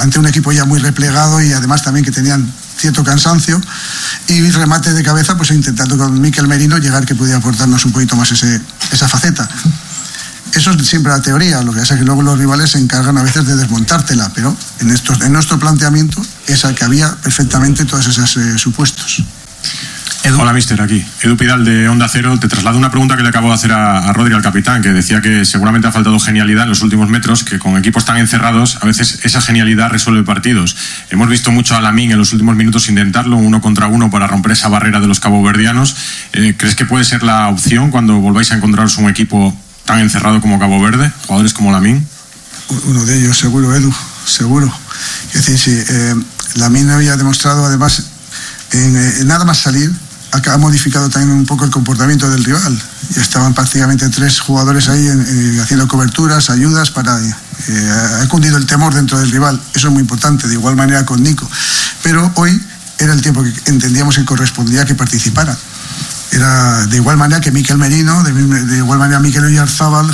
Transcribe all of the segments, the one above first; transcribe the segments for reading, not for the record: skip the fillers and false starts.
ante un equipo ya muy replegado y además también que tenían cierto cansancio, y remate de cabeza, pues intentando con Mikel Merino llegar, que pudiera aportarnos un poquito más esa faceta. Eso es siempre la teoría, lo que pasa es que luego los rivales se encargan a veces de desmontártela, pero en nuestro planteamiento es al que había perfectamente todos esos supuestos. Hola, mister, aquí Edu Pidal de Onda Cero. Te traslado una pregunta que le acabo de hacer a Rodri, al capitán, que decía que seguramente ha faltado genialidad en los últimos metros, que con equipos tan encerrados a veces esa genialidad resuelve partidos. Hemos visto mucho a Lamine en los últimos minutos intentarlo, 1 contra 1, para romper esa barrera de los caboverdianos. ¿Crees que puede ser la opción cuando volváis a encontraros un equipo tan encerrado como Cabo Verde, jugadores como Lamine? Uno de ellos, seguro, Edu, seguro. Es decir, sí, Lamine había demostrado, además, nada más salir, ha modificado también un poco el comportamiento del rival. Ya estaban prácticamente 3 jugadores ahí haciendo coberturas, ayudas, ha cundido el temor dentro del rival. Eso es muy importante, de igual manera con Nico. Pero hoy era el tiempo que entendíamos que correspondía que participara. Era de igual manera que Mikel Merino, de igual manera Mikel Oyarzábal,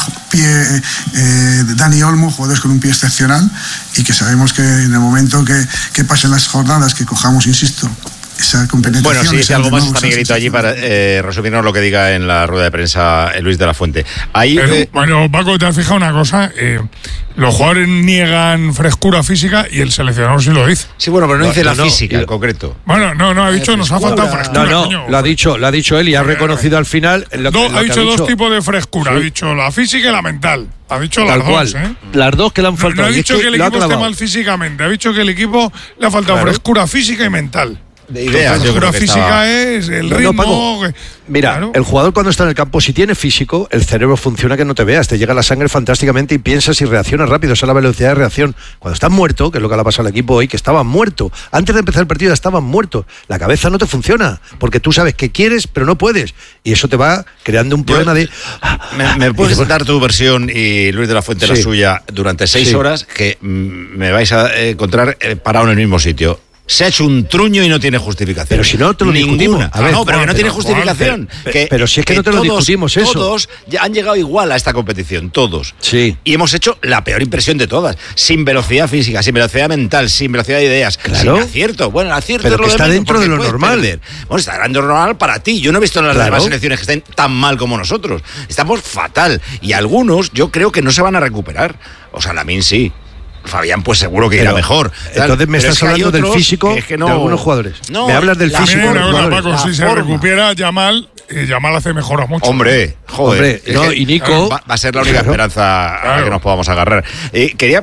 Dani Olmo, jugadores con un pie excepcional, y que sabemos que en el momento que pasen las jornadas, que cojamos, insisto, esa competencia. Bueno, si dice algo más está Miguelito allí para resumirnos lo que diga en la rueda de prensa Luis de la Fuente. Ahí, bueno, Paco, te has fijado una cosa, los jugadores niegan frescura física y el seleccionador sí lo dice. Sí, bueno, pero no dice la física en concreto. Bueno, no, ha dicho nos ha faltado frescura. No, lo ha dicho él y ha reconocido al final. Ha dicho dos tipos de frescura, sí. Ha dicho la física y la mental. Ha dicho las dos, Las dos que le han faltado. No ha dicho que el equipo esté mal físicamente, ha dicho que el equipo le ha faltado frescura física y mental. De ideas, yo creo que física es el ritmo. Mira, claro. El jugador cuando está en el campo, si tiene físico, el cerebro funciona que no te veas, te llega la sangre fantásticamente y piensas y reaccionas rápido, esa es la velocidad de reacción. Cuando estás muerto, que es lo que le ha pasado al equipo hoy, que estaba muerto, antes de empezar el partido ya estaban muertos, la cabeza no te funciona, porque tú sabes que quieres, pero no puedes, y eso te va creando un problema de... ¿Me puedes dar tu versión y Luis de la Fuente la suya durante 6 horas, que me vais a encontrar parado en el mismo sitio? Se ha hecho un truño y no tiene justificación. Pero si no te lo discutimos. Pero que no tiene justificación. Pero si es que no te lo discutimos eso. Todos ya han llegado igual a esta competición, todos. Sí. Y hemos hecho la peor impresión de todas. Sin velocidad física, sin velocidad mental, sin velocidad de ideas, claro. Sin acierto. Bueno, el acierto pero es lo que está de dentro de lo normal. Bueno, está dentro de lo normal para ti. Yo no he visto en las demás selecciones que estén tan mal como nosotros. Estamos fatal. Y algunos yo creo que no se van a recuperar. O sea, Lamine sí. Fabián, pues seguro que irá mejor. Entonces me estás hablando del físico de algunos jugadores. Me hablas del físico de los jugadores. Paco, si se recupera Yamal hace mejora mucho. Hombre, joder. Y Nico va a ser la única esperanza a que nos podamos agarrar. Quería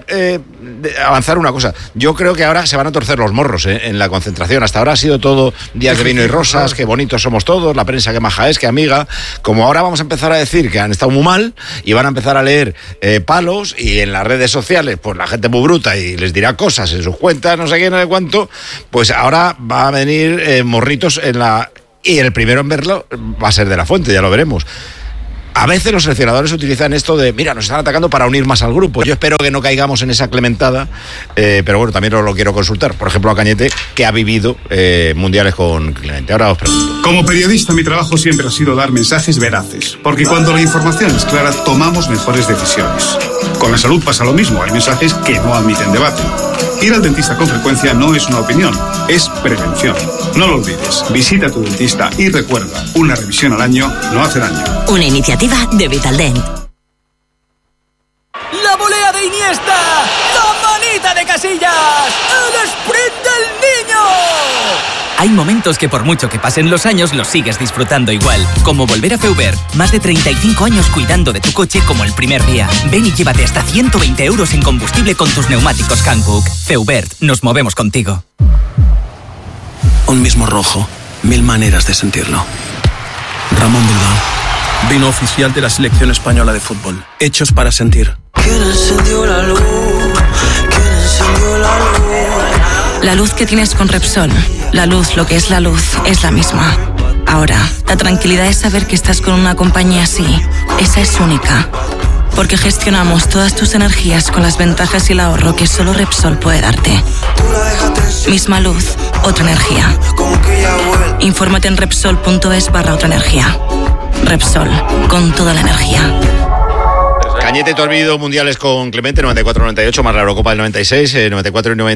avanzar una cosa. Yo creo que ahora se van a torcer los morros en la concentración. Hasta ahora ha sido todo días de vino y rosas, que bonitos somos todos, la prensa que maja es, que amiga. Como ahora vamos a empezar a decir que han estado muy mal y van a empezar a leer palos, y en las redes sociales pues la gente muy bruta y les dirá cosas en sus cuentas, no sé qué, no sé cuánto, pues ahora va a venir morritos y el primero en verlo va a ser de la Fuente, ya lo veremos. A veces los seleccionadores utilizan esto de, mira, nos están atacando para unir más al grupo. Yo espero que no caigamos en esa clementada, pero bueno, también os lo quiero consultar. Por ejemplo, a Cañete, que ha vivido mundiales con Clemente. Ahora os pregunto. Como periodista, mi trabajo siempre ha sido dar mensajes veraces, porque cuando la información es clara, tomamos mejores decisiones. Con la salud pasa lo mismo, hay mensajes que no admiten debate. Ir al dentista con frecuencia no es una opinión, es prevención. No lo olvides, visita a tu dentista y recuerda, una revisión al año no hace daño. Una iniciativa de Vitaldent. ¡La volea de Iniesta! ¡La manita de Casillas! ¡El sprint del niño! Hay momentos que por mucho que pasen los años los sigues disfrutando igual. Como volver a Feubert. Más de 35 años cuidando de tu coche como el primer día. Ven y llévate hasta 120 euros en combustible con tus neumáticos Hankook. Feubert, nos movemos contigo. Un mismo rojo, 1000 maneras de sentirlo. Ramón Bilbao, vino oficial de la selección española de fútbol. Hechos para sentir. ¿Quién encendió la luz? ¿Quién encendió la luz? La luz que tienes con Repsol, la luz, lo que es la luz, es la misma. Ahora, la tranquilidad es saber que estás con una compañía así. Esa es única. Porque gestionamos todas tus energías con las ventajas y el ahorro que solo Repsol puede darte. Misma luz, otra energía. Infórmate en Repsol.es/otra energía. Repsol, con toda la energía. Cañete, tú has vivido mundiales con Clemente, 94-98, más la Eurocopa del 96, 94 y 90.